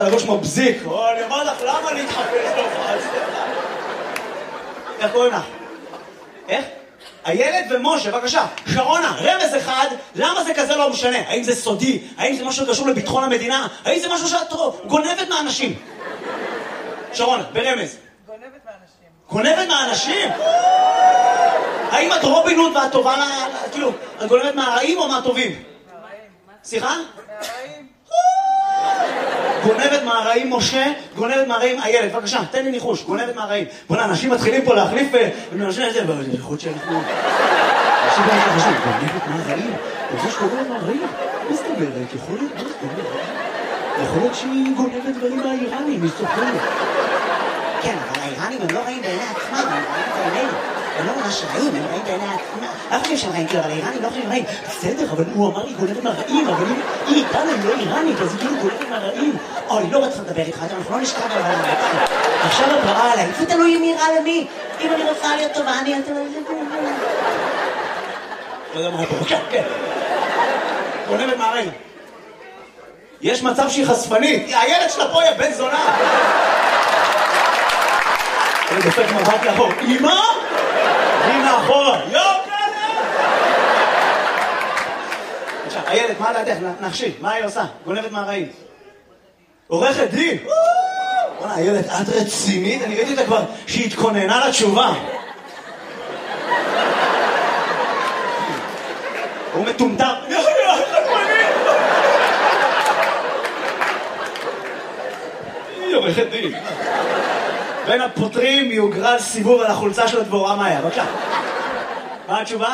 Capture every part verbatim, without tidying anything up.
ראש מבזיק, אני אומר לך, למה להתחפש להופעה אצלך? איך קוראים לך? איך? הילד ומשה, בבקשה. שרונה, רמז אחד, למה זה כזה לא משנה? האם זה סודי? האם זה משהו שקשור לביטחון המדינה? האם זה משהו שאת גונבת מהאנשים? שרונה, ברמז. גונבת מהאנשים. גונבת מהאנשים? האם את רובין הוד ואת טובה לה... כאילו, את גונבת מהרעים או מהטובים? מהרעים. סליחה? מהרעים. גונבת מהרעים משה, גונבת מהרעים הילד. בבקשה, תן לי ניחוש, גונבת מהרעים. בוא'נה, אנשים מתחילים פה להחליף ואנשים את זה, יכול להיות שאנחנו... אנשים גם חשוב, גונבת מהרעים? יש גונבת מהרעים? מה זאת אומרת? יכול להיות, מה זאת אומרת? יכול להיות שהיא גונבת דברים מהאיראנים, היא צוחקת. כן, אבל האיראנים הם לא רעים בעיני עצמם, הם רעים בעינינו. הם לא ממש רעים, הם רעים בעיני עצמם. אף חושב שהם רעים, כאילו, אבל האיראנים לא חושבים רעים. בסדר, אבל הוא אמר לי גונבת מהרעים, אבל היא איתנו, היא לא איראנית, אז היא כאילו גונבת מהרעים. אוי, לא רצה לדבר איתך, אנחנו לא נשכב על העולם. עכשיו את רעה עליי, זה תלוי אם נראה למי. אם אני רוצה להיות טובה, אני... לא יודע מה פה, כן, כן. גונבת מהרעים. יש מצב שהיא חשפנית. הילד שלה פה יהיה בן זונה. אני דופק מבט לאחור. אמא? היא מאחורה. יוקלה! עכשיו, הילד, מה לידך? נחשי, מה היא עושה? גונבת מהרעים. עורכת דין. בוא'נה, הילד, את רצינית? אני ראיתי אותה כבר שהיא התכוננה לתשובה. הוא מטומטם. היא עורכת דין. בין הפותרים יוגרל סיבוב על החולצה של הדבורה מאיה. בבקשה. מה התשובה?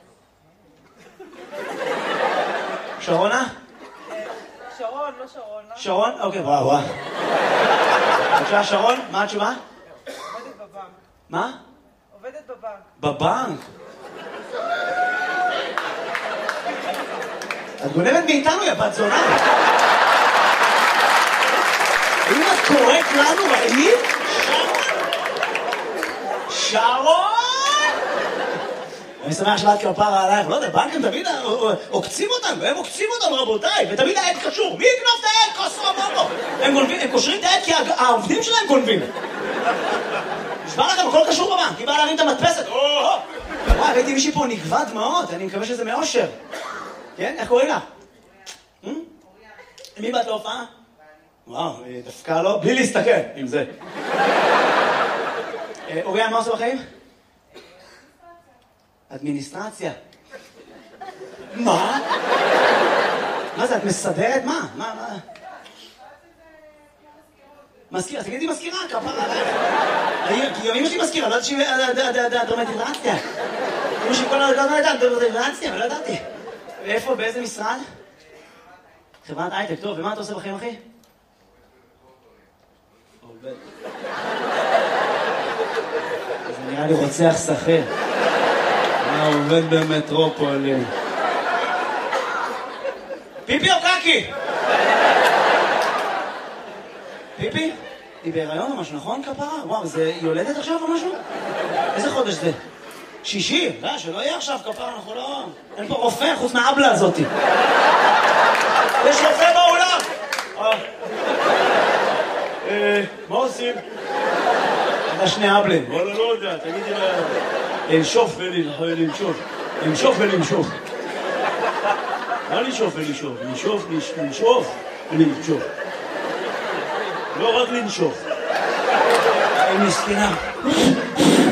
שרונה? שרון, לא שרון. שרון? אוקיי, וואו, וואו. בבקשה, שרון, מה התשובה? עובדת בבנק. מה? עובדת בבנק. בבנק? את גונבת מאיתנו, יא בת זונה. האם את קוראת לנו רעים? שרון! אני שמח שלאת כפרה עלייך, לא יודע, בנקים תמיד עוקצים אותנו, הם עוקצים אותנו רבותיי, ותמיד העד קשור. מי יקנוב את העד? כוסו רבובו. הם גונבים, הם קושרים את העד כי העובדים שלהם גונבים. נשמע לכם, הכל קשור בבנק, היא באה להרים את המדפסת. וואי, ראיתי מישהי פה נגבה דמעות, אני מקווה שזה מאושר. כן? איך קוראים לה? מי באת להופעה? וואו, דווקא לא, בלי להסתכל עם זה. אוריה, מה עושה בחיים? אדמיניסטרציה. מה? מה זה, את מסדרת? מה? מה, מה? מזכירה, תגידי מזכירה, כפרה עליך. כי גם אמא שלי מזכירה, לא יודעת שהיא דרמטיזציה. אמא שלי כל הזמן יודעת דרמטיזציה, אבל לא ידעתי. ואיפה, באיזה משרד? חברת הייטק, טוב, ומה אתה עושה בחיים, אחי? עובד. זה נראה לי רוצח שכיר. מה עובד במטרופולין? פיפי או קקי? פיפי? היא בהיריון או משהו, נכון כפרה? וואו, זה יולדת עכשיו או משהו? איזה חודש זה? שישי? לא, שלא יהיה עכשיו כפרה, אנחנו לא... אין פה רופא חוץ מהאבלה הזאתי. יש רופא באולם! מה עושים? אתה שני אבלים. וואלה, לא יודע, תגידי לה... לנשוף ולנשוף. לנשוף ולנשוף. מה לנשוף ולנשוף? לנשוף, לנשוף ולנשוף. לא רק לנשוף. היא מסכנה.